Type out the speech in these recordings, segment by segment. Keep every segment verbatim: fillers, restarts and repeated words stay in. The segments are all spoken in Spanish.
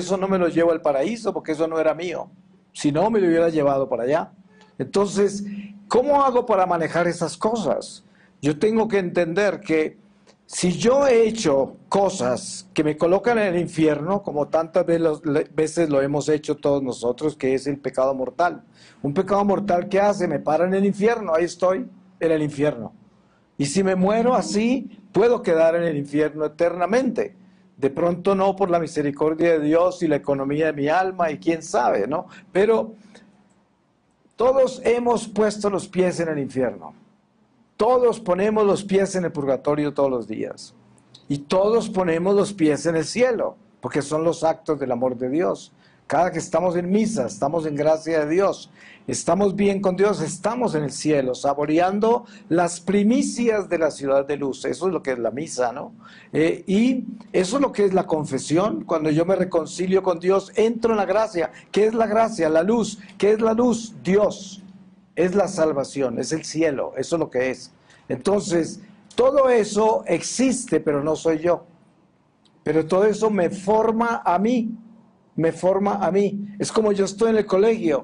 eso no me lo llevo al paraíso, porque eso no era mío. Si no, me lo hubiera llevado para allá. Entonces, ¿cómo hago para manejar esas cosas? Yo tengo que entender que si yo he hecho cosas que me colocan en el infierno, como tantas veces lo hemos hecho todos nosotros, que es el pecado mortal. Un pecado mortal, ¿qué hace? Me para en el infierno, ahí estoy, en el infierno. Y si me muero así, puedo quedar en el infierno eternamente. De pronto no por la misericordia de Dios y la economía de mi alma y quién sabe, ¿no? Pero todos hemos puesto los pies en el infierno. Todos ponemos los pies en el purgatorio todos los días. Y todos ponemos los pies en el cielo, porque son los actos del amor de Dios. Cada que estamos en misa, estamos en gracia de Dios, estamos bien con Dios, estamos en el cielo, saboreando las primicias de la ciudad de luz. Eso es lo que es la misa, ¿no? Eh, y eso es lo que es la confesión. Cuando yo me reconcilio con Dios, entro en la gracia. ¿Qué es la gracia? La luz. ¿Qué es la luz? Dios. Es la salvación, es el cielo, eso es lo que es. Entonces, todo eso existe, pero no soy yo. Pero todo eso me forma a mí, me forma a mí. Es como yo estoy en el colegio,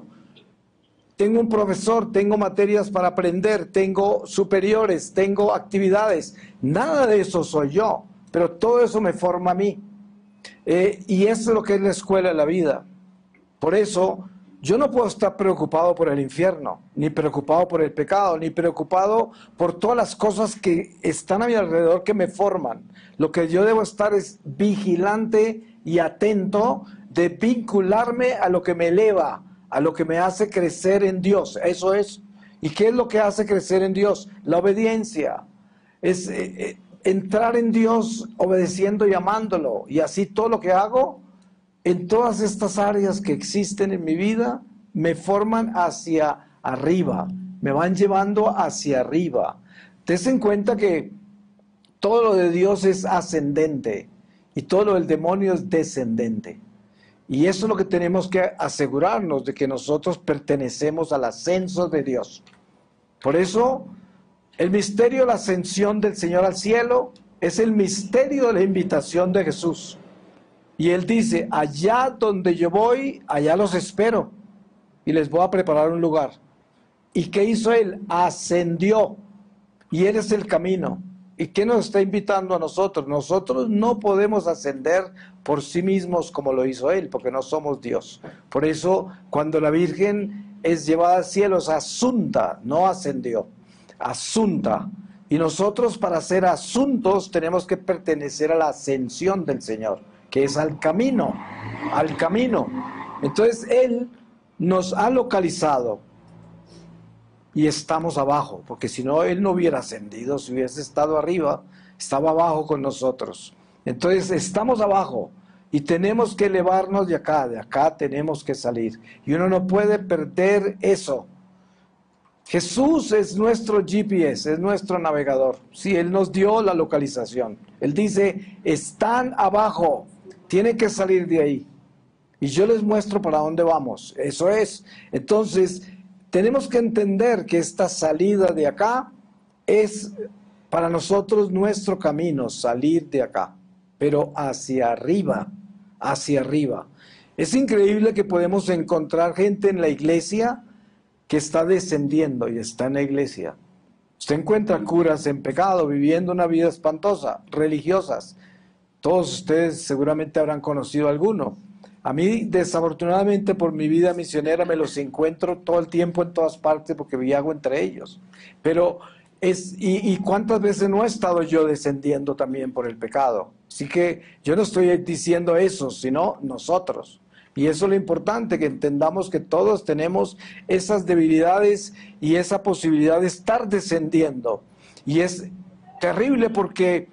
tengo un profesor, tengo materias para aprender, tengo superiores, tengo actividades. Nada de eso soy yo, pero todo eso me forma a mí. Eh, y eso es lo que es la escuela de la vida. Por eso, yo no puedo estar preocupado por el infierno, ni preocupado por el pecado, ni preocupado por todas las cosas que están a mi alrededor que me forman. Lo que yo debo estar es vigilante y atento de vincularme a lo que me eleva, a lo que me hace crecer en Dios. Eso es. ¿Y qué es lo que hace crecer en Dios? La obediencia. Es eh, eh, entrar en Dios obedeciendo y amándolo. Y así todo lo que hago en todas estas áreas que existen en mi vida, me forman hacia arriba, me van llevando hacia arriba. Ten en cuenta que todo lo de Dios es ascendente y todo lo del demonio es descendente. Y eso es lo que tenemos que asegurarnos, de que nosotros pertenecemos al ascenso de Dios. Por eso, el misterio de la ascensión del Señor al cielo es el misterio de la invitación de Jesús. Y Él dice, allá donde yo voy, allá los espero y les voy a preparar un lugar. ¿Y qué hizo Él? Ascendió. Y Él es el camino. ¿Y qué nos está invitando a nosotros? Nosotros no podemos ascender por sí mismos como lo hizo Él, porque no somos Dios. Por eso, cuando la Virgen es llevada al cielo, es asunta, no ascendió. Asunta. Y nosotros, para ser asuntos, tenemos que pertenecer a la ascensión del Señor, que es al camino, al camino. Entonces Él nos ha localizado y estamos abajo, porque si no, Él no hubiera ascendido, si hubiese estado arriba, estaba abajo con nosotros. Entonces estamos abajo y tenemos que elevarnos de acá, de acá tenemos que salir. Y uno no puede perder eso. Jesús es nuestro G P S, es nuestro navegador. Sí, Él nos dio la localización. Él dice, están abajo, tienen que salir de ahí. Y yo les muestro para dónde vamos. Eso es. Entonces, tenemos que entender que esta salida de acá es para nosotros nuestro camino, salir de acá. Pero hacia arriba, hacia arriba. Es increíble que podemos encontrar gente en la iglesia que está descendiendo y está en la iglesia. Usted encuentra curas en pecado, viviendo una vida espantosa, religiosas. Todos ustedes seguramente habrán conocido alguno. A mí, desafortunadamente, por mi vida misionera, me los encuentro todo el tiempo en todas partes porque viajo entre ellos. Pero, es, y, y cuántas veces no he estado yo descendiendo también por el pecado. Así que yo no estoy diciendo eso, sino nosotros. Y eso es lo importante, que entendamos que todos tenemos esas debilidades y esa posibilidad de estar descendiendo. Y es terrible porque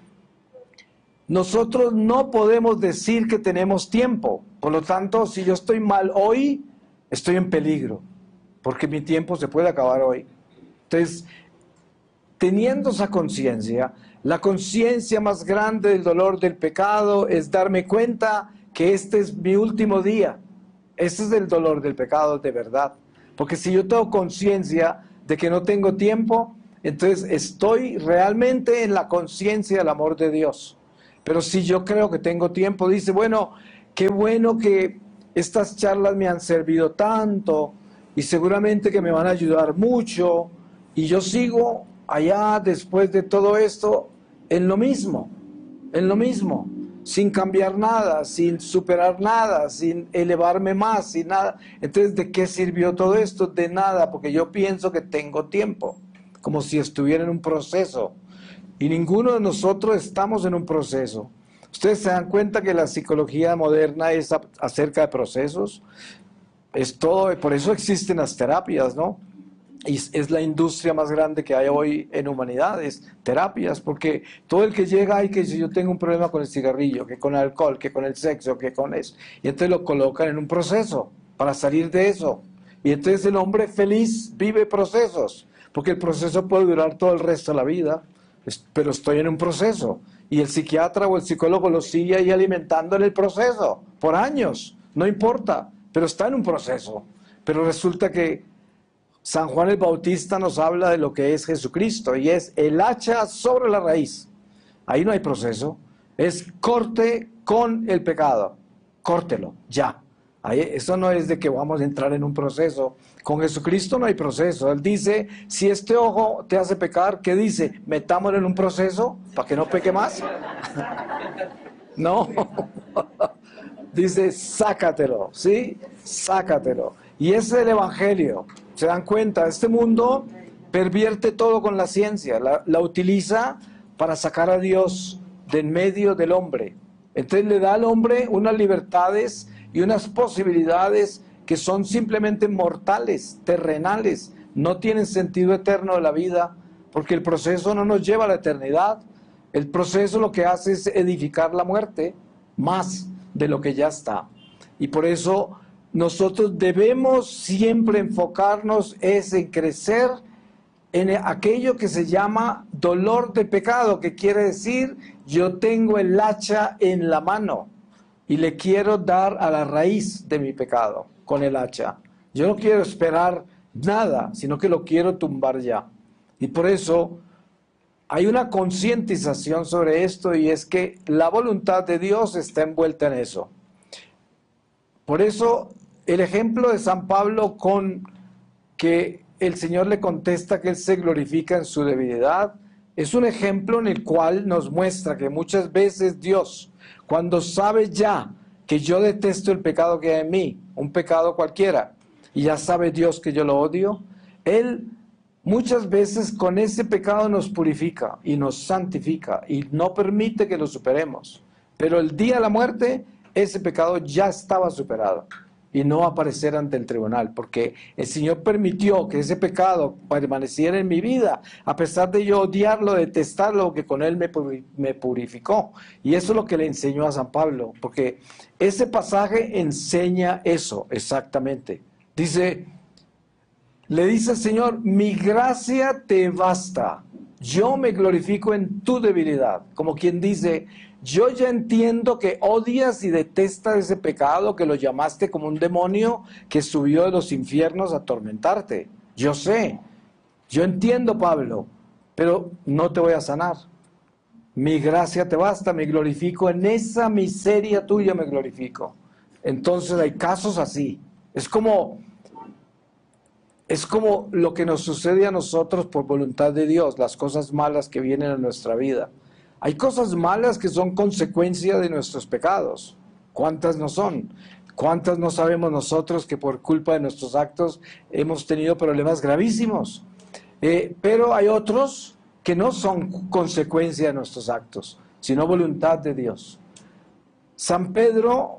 nosotros no podemos decir que tenemos tiempo. Por lo tanto, si yo estoy mal hoy, estoy en peligro, porque mi tiempo se puede acabar hoy. Entonces, teniendo esa conciencia, la conciencia más grande del dolor del pecado es darme cuenta que este es mi último día. Ese es el dolor del pecado de verdad. Porque si yo tengo conciencia de que no tengo tiempo, entonces estoy realmente en la conciencia del amor de Dios. Pero si yo creo que tengo tiempo, dice, bueno, qué bueno que estas charlas me han servido tanto y seguramente que me van a ayudar mucho y yo sigo allá después de todo esto en lo mismo, en lo mismo, sin cambiar nada, sin superar nada, sin elevarme más, sin nada. Entonces, ¿de qué sirvió todo esto? De nada, porque yo pienso que tengo tiempo, como si estuviera en un proceso. Y ninguno de nosotros estamos en un proceso. Ustedes se dan cuenta que la psicología moderna es a- acerca de procesos. Es todo, por eso existen las terapias, ¿no? Y es, es la industria más grande que hay hoy en humanidades, terapias, porque todo el que llega hay que dice, yo tengo un problema con el cigarrillo, que con el alcohol, que con el sexo, que con eso. Y entonces lo colocan en un proceso para salir de eso. Y entonces el hombre feliz vive procesos, porque el proceso puede durar todo el resto de la vida, es- pero estoy en un proceso. Y el psiquiatra o el psicólogo lo sigue ahí alimentando en el proceso, por años, no importa, pero está en un proceso. Pero resulta que San Juan el Bautista nos habla de lo que es Jesucristo y es el hacha sobre la raíz. Ahí no hay proceso, es corte con el pecado, córtelo, ya. Ahí, eso no es de que vamos a entrar en un proceso. Con Jesucristo no hay proceso. Él dice, si este ojo te hace pecar, ¿qué dice? Metámoslo en un proceso para que no peque más. No, dice, sácatelo, ¿sí? Sácatelo. Y ese es el Evangelio. ¿Se dan cuenta? Este mundo pervierte todo con la ciencia, la, la utiliza para sacar a Dios de en medio del hombre. Entonces le da al hombre unas libertades y unas posibilidades que son simplemente mortales, terrenales, no tienen sentido eterno de la vida, porque el proceso no nos lleva a la eternidad. El proceso lo que hace es edificar la muerte más de lo que ya está. Y por eso nosotros debemos siempre enfocarnos es en crecer en aquello que se llama dolor de pecado, que quiere decir yo tengo el hacha en la mano y le quiero dar a la raíz de mi pecado con el hacha. Yo no quiero esperar nada, sino que lo quiero tumbar ya. Y por eso hay una concientización sobre esto y es que la voluntad de Dios está envuelta en eso. Por eso el ejemplo de San Pablo con que el Señor le contesta que Él se glorifica en su debilidad, es un ejemplo en el cual nos muestra que muchas veces Dios, cuando sabe ya que yo detesto el pecado que hay en mí, un pecado cualquiera, y ya sabe Dios que yo lo odio, Él muchas veces con ese pecado nos purifica y nos santifica y no permite que lo superemos. Pero el día de la muerte, ese pecado ya estaba superado y no va a aparecer ante el tribunal, porque el Señor permitió que ese pecado permaneciera en mi vida, a pesar de yo odiarlo, detestarlo, que con él me, me purificó. Y eso es lo que le enseñó a San Pablo, porque ese pasaje enseña eso exactamente. Dice, le dice el Señor, mi gracia te basta, yo me glorifico en tu debilidad. Como quien dice, yo ya entiendo que odias y detestas ese pecado, que lo llamaste como un demonio que subió de los infiernos a atormentarte. Yo sé, yo entiendo, Pablo, pero no te voy a sanar. Mi gracia te basta, me glorifico en esa miseria tuya, me glorifico. Entonces hay casos así. Es como... Es como lo que nos sucede a nosotros por voluntad de Dios, las cosas malas que vienen a nuestra vida. Hay cosas malas que son consecuencia de nuestros pecados. ¿Cuántas no son? ¿Cuántas no sabemos nosotros que por culpa de nuestros actos hemos tenido problemas gravísimos? Eh, pero hay otros que no son consecuencia de nuestros actos, sino voluntad de Dios. San Pedro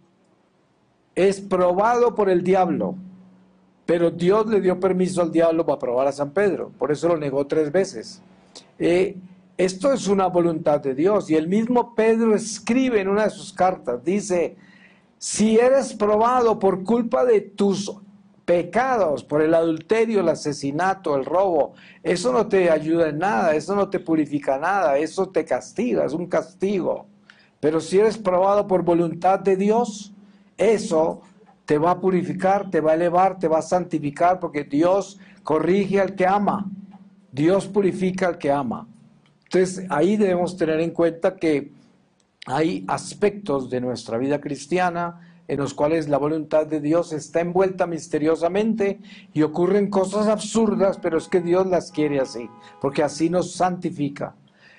es probado por el diablo. Pero Dios le dio permiso al diablo para probar a San Pedro, por eso lo negó tres veces. Eh, esto es una voluntad de Dios, y el mismo Pedro escribe en una de sus cartas, dice, si eres probado por culpa de tus pecados, por el adulterio, el asesinato, el robo, eso no te ayuda en nada, eso no te purifica nada, eso te castiga, es un castigo. Pero si eres probado por voluntad de Dios, eso te va a purificar, te va a elevar, te va a santificar, porque Dios corrige al que ama, Dios purifica al que ama. Entonces ahí debemos tener en cuenta que hay aspectos de nuestra vida cristiana en los cuales la voluntad de Dios está envuelta misteriosamente y ocurren cosas absurdas, pero es que Dios las quiere así, porque así nos santifica.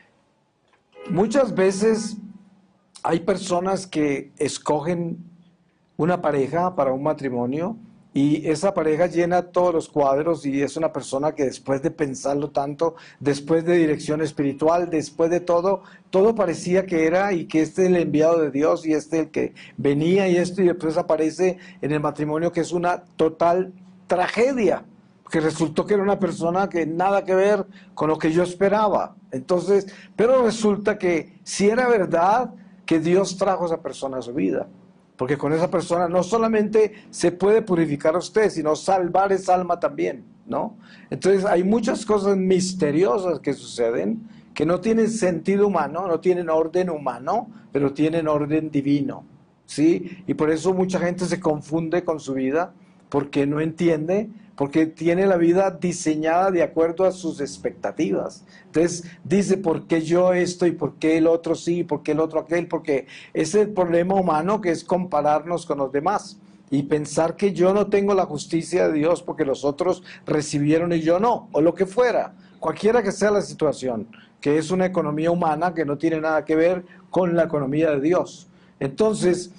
Muchas veces hay personas que escogen una pareja para un matrimonio y esa pareja llena todos los cuadros y es una persona que después de pensarlo tanto, después de dirección espiritual, después de todo, todo parecía que era y que este es el enviado de Dios y este el que venía y esto, y después aparece en el matrimonio que es una total tragedia, que resultó que era una persona que nada que ver con lo que yo esperaba. Entonces, pero resulta que si era verdad que Dios trajo a esa persona a su vida. Porque con esa persona no solamente se puede purificar a usted, sino salvar esa alma también, ¿no? Entonces hay muchas cosas misteriosas que suceden, que no tienen sentido humano, no tienen orden humano, pero tienen orden divino, ¿sí? Y por eso mucha gente se confunde con su vida, porque no entiende, porque tiene la vida diseñada de acuerdo a sus expectativas. Entonces dice, ¿por qué yo esto y por qué el otro sí, por qué el otro aquel? Porque ese es el problema humano, que es compararnos con los demás y pensar que yo no tengo la justicia de Dios porque los otros recibieron y yo no, o lo que fuera, cualquiera que sea la situación, que es una economía humana que no tiene nada que ver con la economía de Dios. Entonces,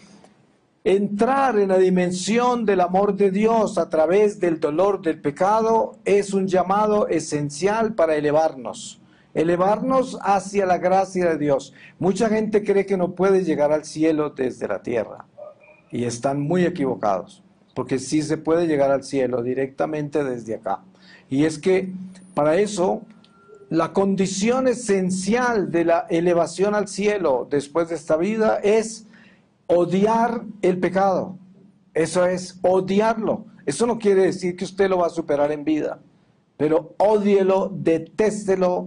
entrar en la dimensión del amor de Dios a través del dolor del pecado es un llamado esencial para elevarnos, elevarnos hacia la gracia de Dios. Mucha gente cree que no puede llegar al cielo desde la tierra y están muy equivocados, porque sí se puede llegar al cielo directamente desde acá. Y es que para eso la condición esencial de la elevación al cielo después de esta vida es odiar el pecado. Eso es odiarlo. Eso no quiere decir que usted lo va a superar en vida, pero ódielo, detéstelo,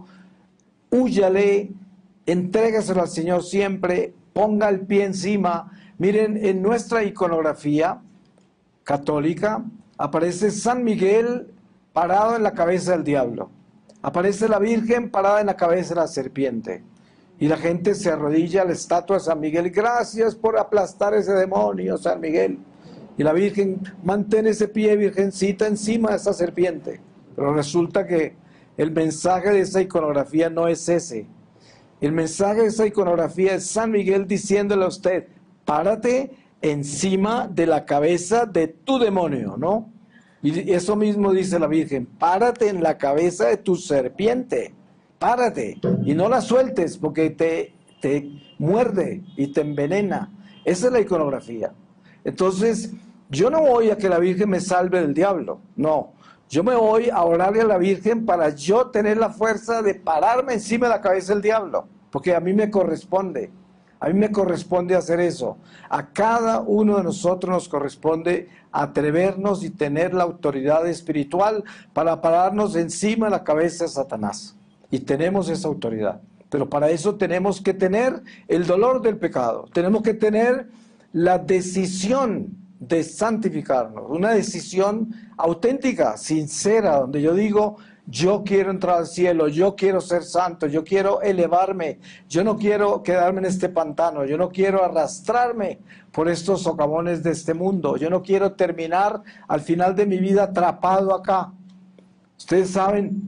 húyale, entrégaselo al Señor siempre, ponga el pie encima. Miren, en nuestra iconografía católica aparece San Miguel parado en la cabeza del diablo, aparece la Virgen parada en la cabeza de la serpiente. Y la gente se arrodilla a la estatua de San Miguel. Gracias por aplastar ese demonio, San Miguel. Y la Virgen, mantén ese pie, Virgencita, encima de esa serpiente. Pero resulta que el mensaje de esa iconografía no es ese. El mensaje de esa iconografía es San Miguel diciéndole a usted, párate encima de la cabeza de tu demonio, ¿no? Y eso mismo dice la Virgen, párate en la cabeza de tu serpiente. Párate y no la sueltes porque te, te muerde y te envenena. Esa es la iconografía. Entonces, yo no voy a que la Virgen me salve del diablo, no. Yo me voy a orarle a la Virgen para yo tener la fuerza de pararme encima de la cabeza del diablo, porque a mí me corresponde, a mí me corresponde hacer eso. A cada uno de nosotros nos corresponde atrevernos y tener la autoridad espiritual para pararnos encima de la cabeza de Satanás. Y tenemos esa autoridad, pero para eso tenemos que tener el dolor del pecado, tenemos que tener la decisión de santificarnos, una decisión auténtica, sincera, donde yo digo, yo quiero entrar al cielo, yo quiero ser santo, yo quiero elevarme, yo no quiero quedarme en este pantano, yo no quiero arrastrarme por estos socavones de este mundo, yo no quiero terminar al final de mi vida atrapado acá. Ustedes saben,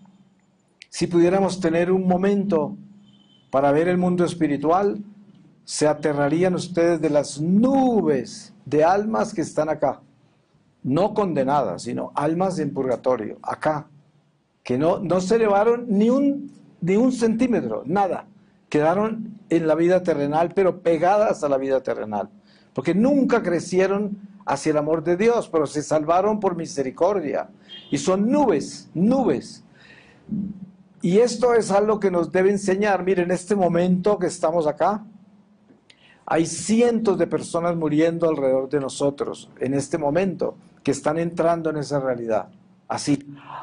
si pudiéramos tener un momento para ver el mundo espiritual, se aterrarían ustedes de las nubes de almas que están acá, no condenadas, sino almas en purgatorio, acá, que no, no se elevaron ni un, ni un centímetro, nada, quedaron en la vida terrenal, pero pegadas a la vida terrenal, porque nunca crecieron hacia el amor de Dios, pero se salvaron por misericordia, y son nubes, nubes. Y esto es algo que nos debe enseñar. Miren, en este momento que estamos acá, hay cientos de personas muriendo alrededor de nosotros, en este momento, que están entrando en esa realidad, así,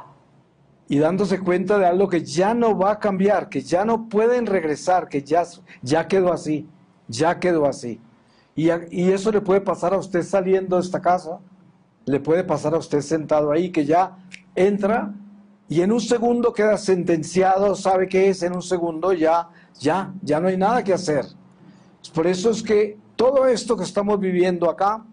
y dándose cuenta de algo que ya no va a cambiar, que ya no pueden regresar, que ya, ya quedó así, ya quedó así. Y, y eso le puede pasar a usted saliendo de esta casa, le puede pasar a usted sentado ahí, que ya entra y en un segundo queda sentenciado, sabe qué es, en un segundo ya, ya, ya no hay nada que hacer. Por eso es que todo esto que estamos viviendo acá